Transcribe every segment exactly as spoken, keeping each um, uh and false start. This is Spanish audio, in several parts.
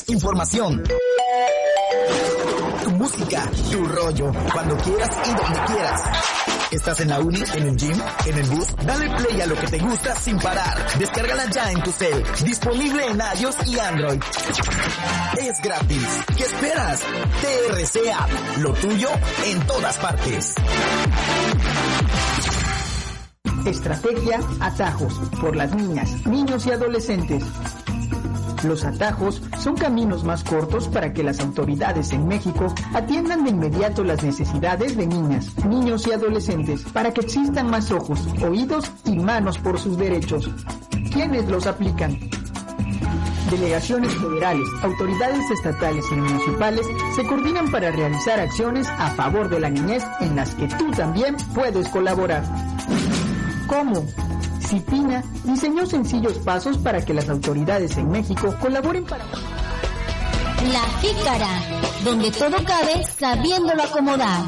información, tu música, tu rollo, cuando quieras y donde quieras. ¿Estás en la uni, en el gym, en el bus? Dale play a lo que te gusta sin parar. Descárgala ya en tu cel. Disponible en iOS y Android. Es gratis. ¿Qué esperas? T R C App. Lo tuyo en todas partes. Estrategia Atajos por las niñas, niños y adolescentes. Los atajos son caminos más cortos para que las autoridades en México atiendan de inmediato las necesidades de niñas, niños y adolescentes, para que existan más ojos, oídos y manos por sus derechos. ¿Quiénes los aplican? Delegaciones federales, autoridades estatales y municipales se coordinan para realizar acciones a favor de la niñez en las que tú también puedes colaborar. ¿Cómo? Cipina diseñó sencillos pasos para que las autoridades en México colaboren para... La Jícara, donde todo cabe sabiéndolo acomodar.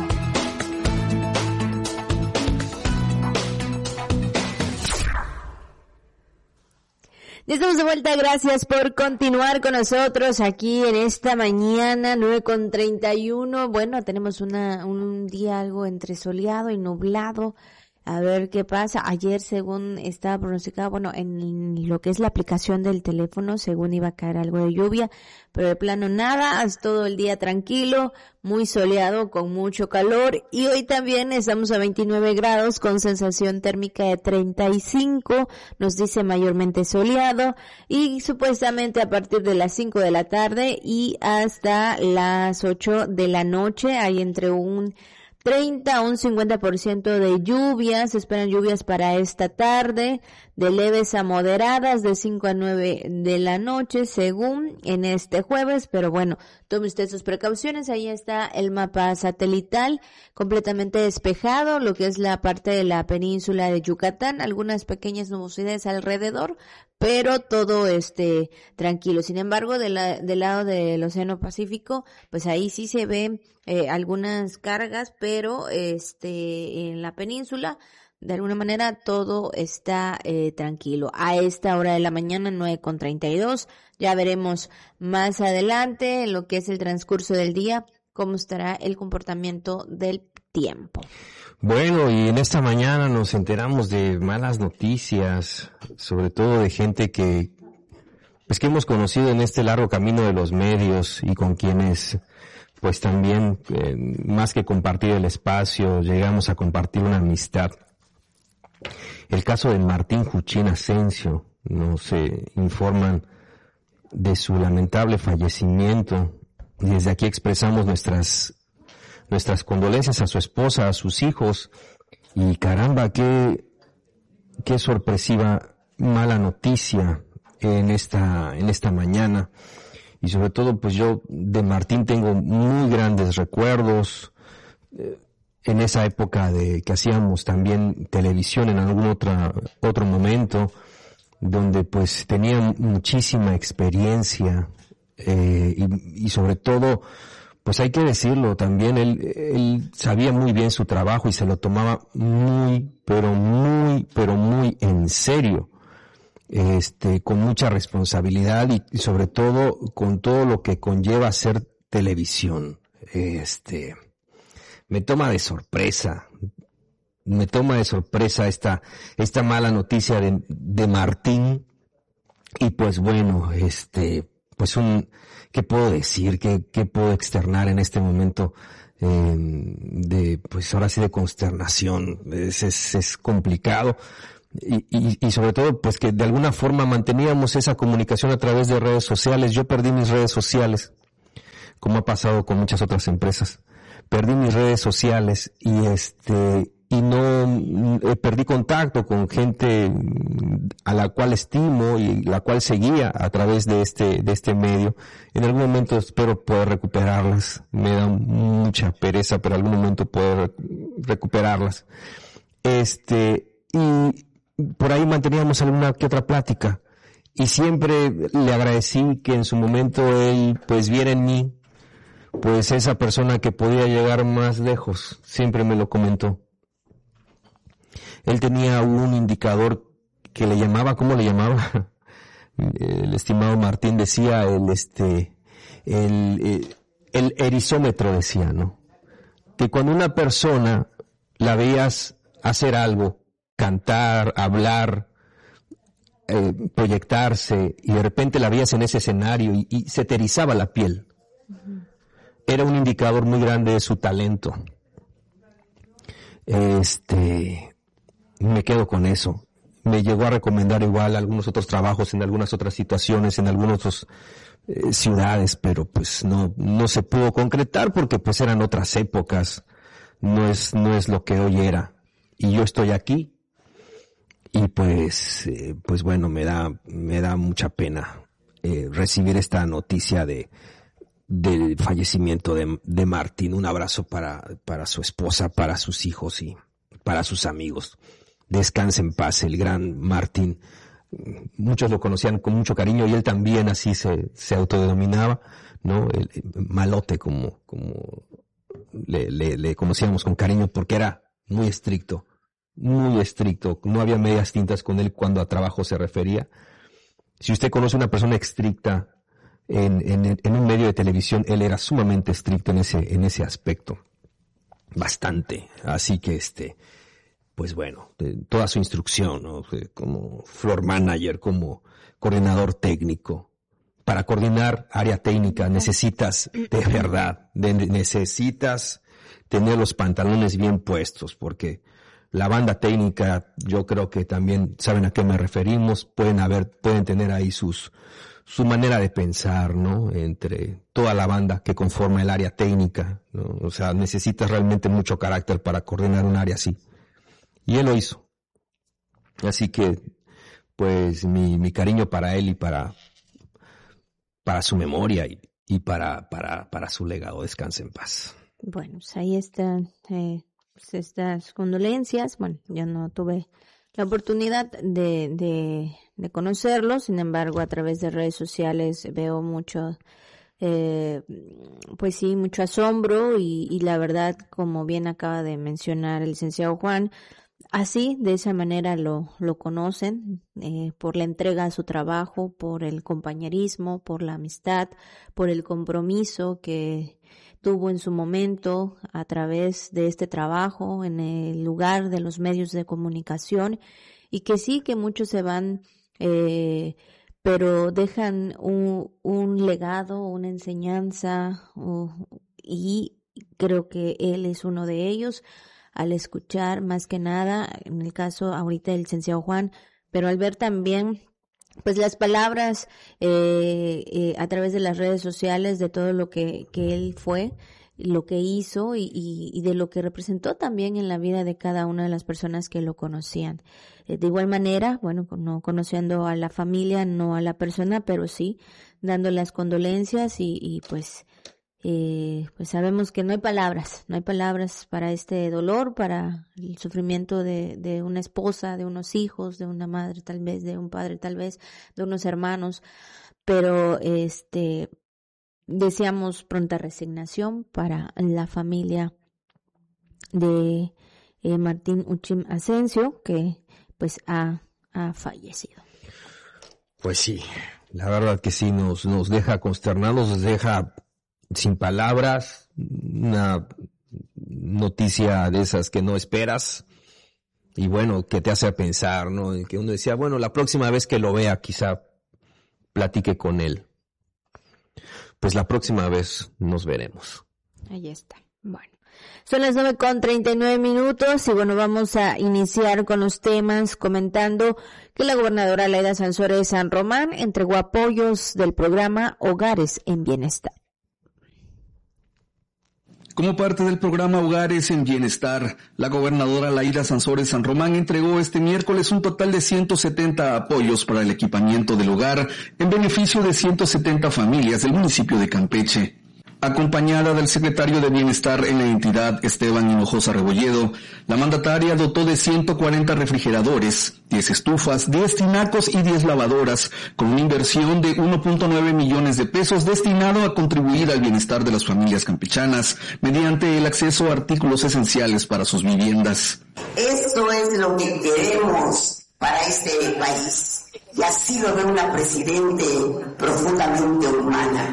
Ya estamos de vuelta, gracias por continuar con nosotros aquí en esta mañana, nueve con treinta y uno. Bueno, tenemos una un día algo entre soleado y nublado. A ver qué pasa. Ayer, según estaba pronosticado, bueno, en lo que es la aplicación del teléfono, según iba a caer algo de lluvia, pero de plano nada, es todo el día tranquilo, muy soleado, con mucho calor, y hoy también estamos a veintinueve grados con sensación térmica de treinta y cinco, nos dice mayormente soleado, y supuestamente a partir de las cinco de la tarde y hasta las ocho de la noche hay entre un treinta a un cincuenta por ciento de lluvias, se esperan lluvias para esta tarde, de leves a moderadas, de cinco a nueve de la noche, según en este jueves, pero bueno, tome usted sus precauciones, ahí está el mapa satelital, completamente despejado, lo que es la parte de la península de Yucatán, algunas pequeñas nubosidades alrededor, pero todo este tranquilo. Sin embargo, de la, del lado del Océano Pacífico, pues ahí sí se ven eh, algunas cargas, pero este en la península, de alguna manera, todo está eh, tranquilo. A esta hora de la mañana, nueve con treinta y dos, ya veremos más adelante, en lo que es el transcurso del día, cómo estará el comportamiento del tiempo. Bueno, y en esta mañana nos enteramos de malas noticias, sobre todo de gente que, pues que hemos conocido en este largo camino de los medios y con quienes, pues también, eh, más que compartir el espacio, llegamos a compartir una amistad. El caso de Martín Juchín Asensio, nos eh, informan de su lamentable fallecimiento. Y desde aquí expresamos nuestras nuestras condolencias a su esposa, a sus hijos, y caramba, qué, qué sorpresiva mala noticia en esta, en esta mañana. Y sobre todo, pues yo de Martín tengo muy grandes recuerdos, eh, en esa época de que hacíamos también televisión en algún otra, otro momento, donde pues tenía muchísima experiencia, eh, y, y sobre todo, pues hay que decirlo también, él, él sabía muy bien su trabajo y se lo tomaba muy, pero muy, pero muy en serio, este, con mucha responsabilidad y, y sobre todo con todo lo que conlleva hacer televisión. Este, me toma de sorpresa, me toma de sorpresa esta, esta mala noticia de, de Martín, y pues bueno, este, pues un, ¿qué puedo decir? ¿Qué, qué puedo externar en este momento eh, de, pues ahora sí de consternación? Es, es, es complicado. Y, y, y sobre todo, pues que de alguna forma manteníamos esa comunicación a través de redes sociales. Yo perdí mis redes sociales, como ha pasado con muchas otras empresas. Perdí mis redes sociales y este, y no, eh, perdí contacto con gente a la cual estimo y la cual seguía a través de este, de este medio. En algún momento espero poder recuperarlas. Me da mucha pereza, pero en algún momento poder recuperarlas. Este, y por ahí manteníamos alguna que otra plática. Y siempre le agradecí que en su momento él, pues, viera en mí, pues, esa persona que podía llegar más lejos. Siempre me lo comentó. Él tenía un indicador que le llamaba, ¿cómo le llamaba? El estimado Martín decía, el este, el, el, el erizómetro, decía, ¿no? Que cuando una persona la veías hacer algo, cantar, hablar, eh, proyectarse, y de repente la veías en ese escenario y, y se te erizaba la piel, uh-huh. Era un indicador muy grande de su talento. Este, me quedo con eso. Me llegó a recomendar igual algunos otros trabajos en algunas otras situaciones, en algunas otras eh, ciudades, pero pues no, no se pudo concretar porque pues eran otras épocas. No es, no es lo que hoy era. Y yo estoy aquí. Y pues, eh, pues bueno, me da, me da mucha pena eh, recibir esta noticia de, del fallecimiento de, de Martín. Un abrazo para, para su esposa, para sus hijos y para sus amigos. Descanse en paz, el gran Martín. Muchos lo conocían con mucho cariño y él también así se, se autodenominaba, ¿no? El, el malote, como, como le, le, le conocíamos con cariño, porque era muy estricto, muy estricto. No había medias tintas con él cuando a trabajo se refería. Si usted conoce a una persona estricta en, en, en un medio de televisión, él era sumamente estricto en ese, en ese aspecto. Bastante. Así que este, pues bueno, toda su instrucción, ¿no? Como floor manager, como coordinador técnico. Para coordinar área técnica necesitas de verdad, de, necesitas tener los pantalones bien puestos, porque la banda técnica, yo creo que también saben a qué me referimos, pueden haber, pueden tener ahí sus, su manera de pensar, ¿no? Entre toda la banda que conforma el área técnica, ¿no? O sea, necesitas realmente mucho carácter para coordinar un área así. Y él lo hizo. Así que, pues, mi, mi cariño para él y para, para su memoria y, y para, para, para su legado. Descanse en paz. Bueno, pues ahí están eh, pues estas condolencias. Bueno, yo no tuve la oportunidad de, de, de conocerlo. Sin embargo, a través de redes sociales veo mucho, eh, pues sí, mucho asombro y, y la verdad, como bien acaba de mencionar el licenciado Juan, así, de esa manera lo, lo conocen, eh, por la entrega a su trabajo, por el compañerismo, por la amistad, por el compromiso que tuvo en su momento a través de este trabajo en el lugar de los medios de comunicación, y que sí, que muchos se van, eh, pero dejan un, un legado, una enseñanza, uh, y creo que él es uno de ellos. Al escuchar más que nada, en el caso ahorita del licenciado Juan, pero al ver también pues las palabras eh, eh, a través de las redes sociales de todo lo que, que él fue, lo que hizo y, y, y de lo que representó también en la vida de cada una de las personas que lo conocían. Eh, de igual manera, bueno, no conociendo a la familia, no a la persona, pero sí dando las condolencias y, y pues Eh, pues sabemos que no hay palabras, no hay palabras para este dolor, para el sufrimiento de, de una esposa, de unos hijos, de una madre tal vez, de un padre tal vez, de unos hermanos, pero este deseamos pronta resignación para la familia de eh, Martín Uchim Asensio, que pues ha, ha fallecido. Pues sí, la verdad que sí, nos, nos deja consternados, nos deja sin palabras, una noticia de esas que no esperas y bueno, que te hace pensar, ¿no? Que uno decía, bueno, la próxima vez que lo vea quizá platique con él. Pues la próxima vez nos veremos. Ahí está. Bueno, son las nueve con treinta y nueve minutos y bueno, vamos a iniciar con los temas comentando que la gobernadora Laida Sansores San Román entregó apoyos del programa Hogares en Bienestar. Como parte del programa Hogares en Bienestar, la gobernadora Laida Sansores San Román entregó este miércoles un total de ciento setenta apoyos para el equipamiento del hogar en beneficio de ciento setenta familias del municipio de Campeche. Acompañada del secretario de Bienestar en la entidad, Esteban Hinojosa Rebolledo, la mandataria dotó de ciento cuarenta refrigeradores, diez estufas, diez tinacos y diez lavadoras, con una inversión de uno punto nueve millones de pesos destinado a contribuir al bienestar de las familias campechanas mediante el acceso a artículos esenciales para sus viviendas. Esto es lo que queremos para este país, y así lo ve una presidente profundamente humana.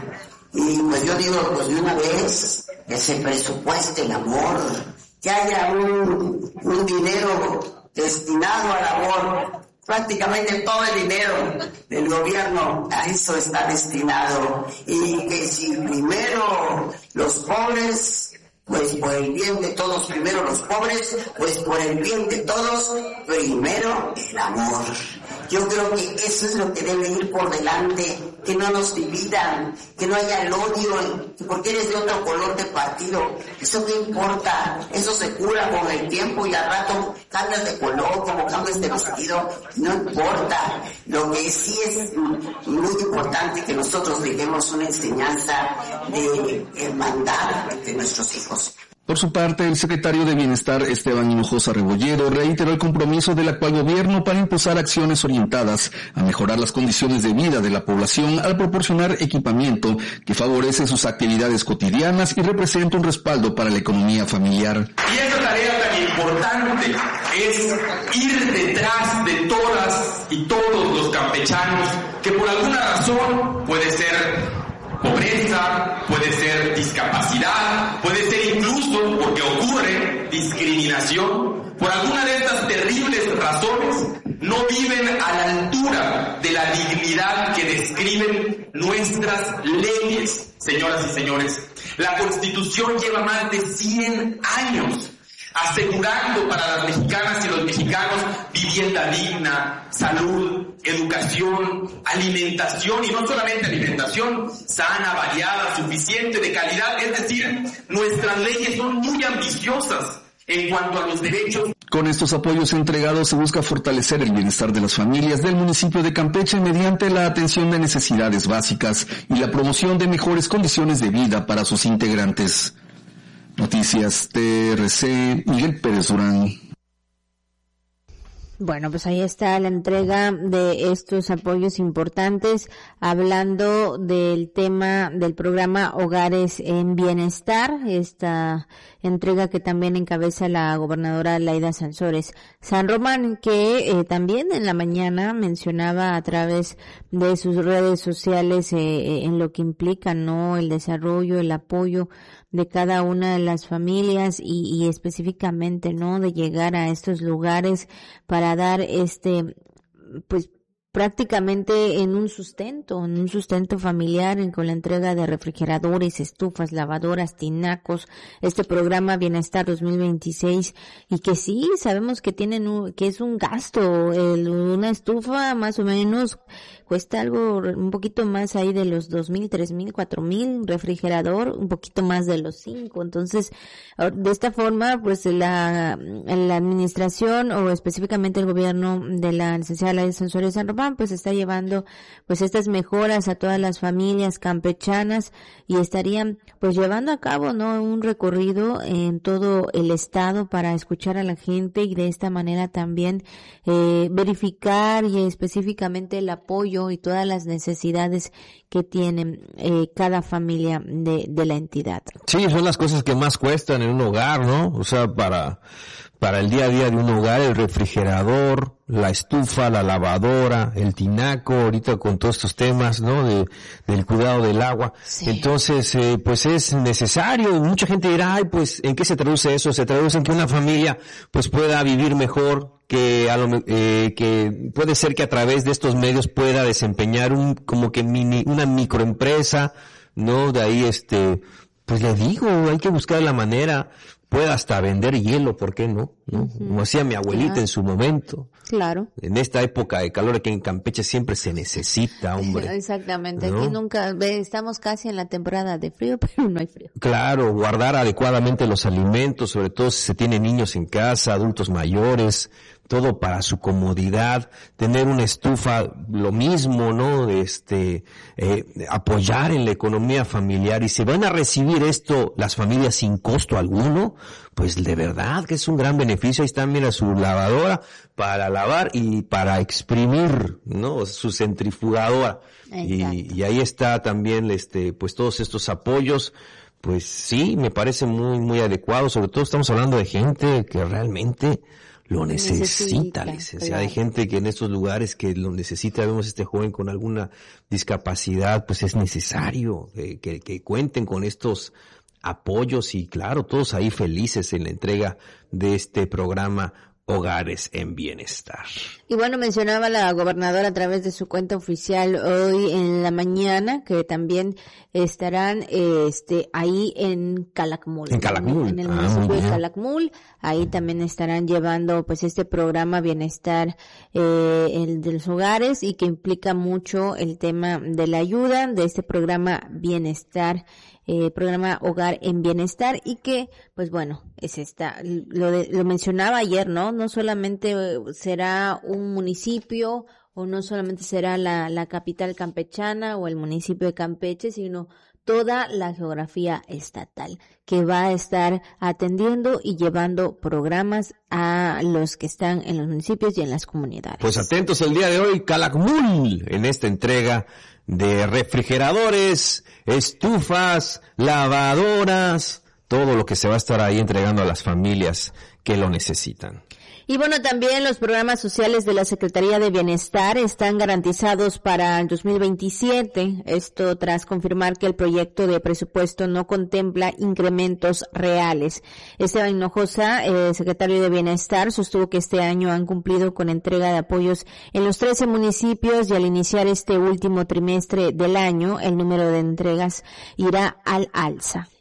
Y pues yo digo, pues de una vez, que se presupueste el amor, que haya un, un dinero destinado al amor. Prácticamente todo el dinero del gobierno a eso está destinado. Y que si primero los pobres, pues por el bien de todos, primero los pobres, pues por el bien de todos, primero el amor. Yo creo que eso es lo que debe ir por delante, que no nos dividan, que no haya el odio, que porque eres de otro color de partido, eso qué importa, eso se cura con el tiempo y al rato cambias de color, como cambias de vestido, no importa. Lo que sí es muy importante que nosotros le demos una enseñanza de hermandad entre nuestros hijos. Por su parte, el secretario de Bienestar, Esteban Hinojosa Rebolledo, reiteró el compromiso del actual gobierno para impulsar acciones orientadas a mejorar las condiciones de vida de la población al proporcionar equipamiento que favorece sus actividades cotidianas y representa un respaldo para la economía familiar. Y esta tarea tan importante es ir detrás de todas y todos los campechanos que por alguna razón puede ser pobreza, puede ser discapacidad, puede ser incluso, porque ocurre, discriminación. Por alguna de estas terribles razones, no viven a la altura de la dignidad que describen nuestras leyes. Señoras y señores, la Constitución lleva más de cien años asegurando para las mexicanas y los mexicanos vivienda digna, salud, educación, alimentación, y no solamente alimentación, sana, variada, suficiente, de calidad. Es decir, nuestras leyes son muy ambiciosas en cuanto a los derechos. Con estos apoyos entregados se busca fortalecer el bienestar de las familias del municipio de Campeche mediante la atención de necesidades básicas y la promoción de mejores condiciones de vida para sus integrantes. Noticias T R C, Miguel Pérez Durán. Bueno, pues ahí está la entrega de estos apoyos importantes, hablando del tema del programa Hogares en Bienestar, esta entrega que también encabeza la gobernadora Laida Sansores San Román, que eh, también en la mañana mencionaba a través de sus redes sociales eh, en lo que implica, ¿no?, el desarrollo, el apoyo de cada una de las familias y, y específicamente, ¿no?, de llegar a estos lugares para dar este, pues, prácticamente en un sustento, en un sustento familiar, en, con la entrega de refrigeradores, estufas, lavadoras, tinacos, este programa Bienestar dos mil veintiséis, y que sí, sabemos que tienen un, que es un gasto, el, una estufa más o menos cuesta algo un poquito más ahí de los dos mil, tres mil, cuatro mil, refrigerador un poquito más de los cinco. Entonces, de esta forma, pues la, la administración o específicamente el gobierno de la licenciada Laida Sansores San Román, pues está llevando pues estas mejoras a todas las familias campechanas y estarían pues llevando a cabo, ¿no?, un recorrido en todo el estado para escuchar a la gente y de esta manera también eh, verificar y específicamente el apoyo y todas las necesidades que tienen eh, cada familia de, de la entidad. Sí, son las cosas que más cuestan en un hogar, ¿no? O sea, para para el día a día de un hogar, el refrigerador, la estufa, la lavadora, el tinaco, ahorita con todos estos temas, ¿no?, de, del cuidado del agua. Sí. Entonces, eh, pues es necesario, y mucha gente dirá, ay, pues, ¿en qué se traduce eso? Se traduce en que una familia, pues, pueda vivir mejor, que a lo, eh, que puede ser que a través de estos medios pueda desempeñar un, como que mini, una microempresa, ¿no? De ahí, este, pues le digo, hay que buscar la manera, pueda hasta vender hielo, ¿por qué no? ¿No? Uh-huh. Como hacía mi abuelita, claro, en su momento. Claro. En esta época de calor aquí en Campeche siempre se necesita, hombre. Exactamente, ¿no? Aquí nunca, estamos casi en la temporada de frío, pero no hay frío. Claro, guardar adecuadamente los alimentos, sobre todo si se tienen niños en casa, adultos mayores, todo para su comodidad, tener una estufa, lo mismo, ¿no? Este, eh, apoyar en la economía familiar, y si van a recibir esto las familias sin costo alguno, pues de verdad que es un gran beneficio. Ahí está, mira, su lavadora para lavar y para exprimir, ¿no? Su centrifugadora. Y, y ahí está también, este, pues todos estos apoyos. Pues sí, me parece muy, muy adecuado. Sobre todo estamos hablando de gente que realmente lo necesita, necesita licenciada. claro. Hay gente que en estos lugares que lo necesita, vemos este joven con alguna discapacidad, pues es necesario eh, que, que cuenten con estos apoyos y claro, todos ahí felices en la entrega de este programa Hogares en Bienestar. Y bueno, mencionaba la gobernadora a través de su cuenta oficial hoy en la mañana que también estarán este ahí en Calakmul. En Calakmul. En, en el ah, municipio de Calakmul. Ahí también estarán llevando pues este programa Bienestar, eh, el de los hogares, y que implica mucho el tema de la ayuda de este programa Bienestar. Eh, programa Hogar en Bienestar, y que, pues bueno, es esta, lo, de, lo mencionaba ayer, ¿no? No solamente será un municipio o no solamente será la, la capital campechana o el municipio de Campeche, sino toda la geografía estatal que va a estar atendiendo y llevando programas a los que están en los municipios y en las comunidades. Pues atentos el día de hoy, Calakmul, en esta entrega de refrigeradores, estufas, lavadoras, todo lo que se va a estar ahí entregando a las familias que lo necesitan. Y bueno, también los programas sociales de la Secretaría de Bienestar están garantizados para el dos mil veintisiete. Esto tras confirmar que el proyecto de presupuesto no contempla incrementos reales. Esteban Hinojosa, eh, secretario de Bienestar, sostuvo que este año han cumplido con entrega de apoyos en los trece municipios y al iniciar este último trimestre del año, el número de entregas irá al alza.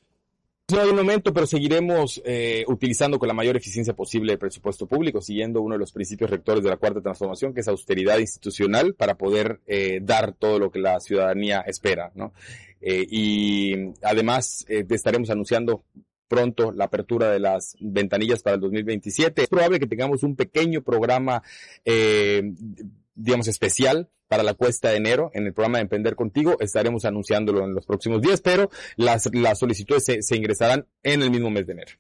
No hay un aumento, pero seguiremos eh, utilizando con la mayor eficiencia posible el presupuesto público, siguiendo uno de los principios rectores de la Cuarta Transformación, que es austeridad institucional, para poder eh, dar todo lo que la ciudadanía espera, ¿no? Eh, y además eh, estaremos anunciando pronto la apertura de las ventanillas para el dos mil veintisiete. Es probable que tengamos un pequeño programa, eh, digamos, especial para la cuesta de enero en el programa de Emprender Contigo. Estaremos anunciándolo en los próximos días, pero las, las solicitudes se, se ingresarán en el mismo mes de enero.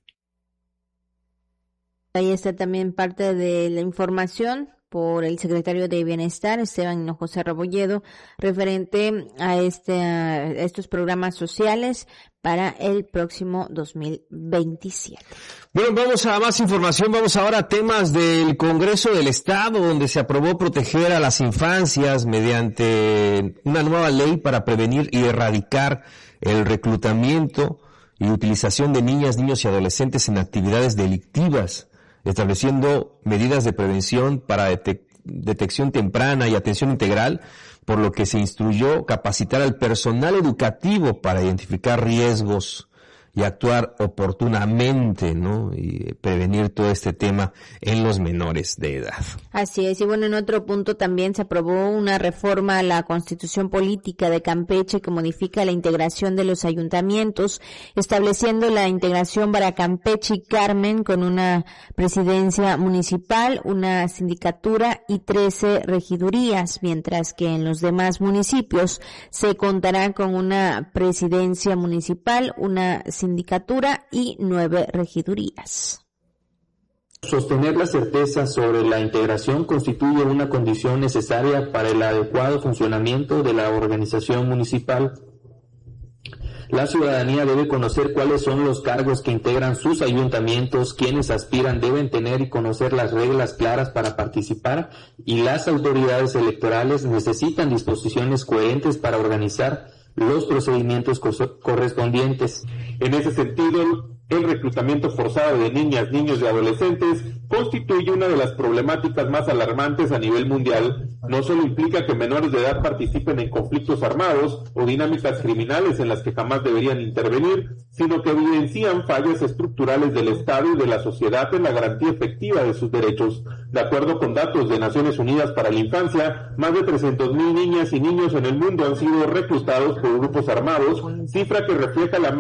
Ahí está también parte de la información por el secretario de Bienestar, Esteban Hinojosa Rebolledo, referente a este a estos programas sociales para el próximo dos mil veintisiete. Bueno, vamos a más información. Vamos ahora a temas del Congreso del Estado, donde se aprobó proteger a las infancias mediante una nueva ley para prevenir y erradicar el reclutamiento y utilización de niñas, niños y adolescentes en actividades delictivas, estableciendo medidas de prevención para detec- detección temprana y atención integral, por lo que se instruyó capacitar al personal educativo para identificar riesgos y actuar oportunamente, ¿no? Y prevenir todo este tema en los menores de edad. Así es. Y bueno, en otro punto también se aprobó una reforma a la Constitución Política de Campeche que modifica la integración de los ayuntamientos, estableciendo la integración para Campeche y Carmen con una presidencia municipal, una sindicatura y trece regidurías, mientras que en los demás municipios se contará con una presidencia municipal, una sindicatura y nueve regidurías. Sostener la certeza sobre la integración constituye una condición necesaria para el adecuado funcionamiento de la organización municipal. La ciudadanía debe conocer cuáles son los cargos que integran sus ayuntamientos, quienes aspiran deben tener y conocer las reglas claras para participar, y las autoridades electorales necesitan disposiciones coherentes para organizar los procedimientos correspondientes. En ese sentido, el reclutamiento forzado de niñas, niños y adolescentes constituye una de las problemáticas más alarmantes a nivel mundial. No solo implica que menores de edad participen en conflictos armados o dinámicas criminales en las que jamás deberían intervenir, sino que evidencian fallas estructurales del Estado y de la sociedad en la garantía efectiva de sus derechos. De acuerdo con datos de Naciones Unidas para la Infancia, más de trescientos mil niñas y niños en el mundo han sido reclutados por grupos armados, cifra que refleja la